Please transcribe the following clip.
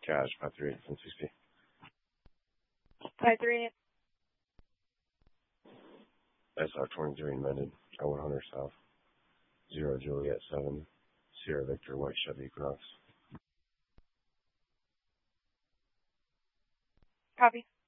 Cash, 538, 1060. 538. SR23 amended, 100 South, 0 Juliet 7, Sierra Victor, White Chevy Equinox. Copy.